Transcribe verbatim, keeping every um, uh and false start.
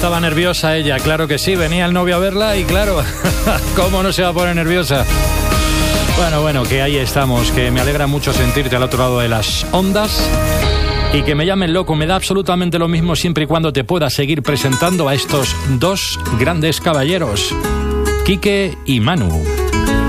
Estaba nerviosa ella, claro que sí, venía el novio a verla y claro, ¿cómo no se va a poner nerviosa? Bueno, bueno, que ahí estamos, que me alegra mucho sentirte al otro lado de las ondas y que me llamen loco, me da absolutamente lo mismo siempre y cuando te pueda seguir presentando a estos dos grandes caballeros, Quique y Manu.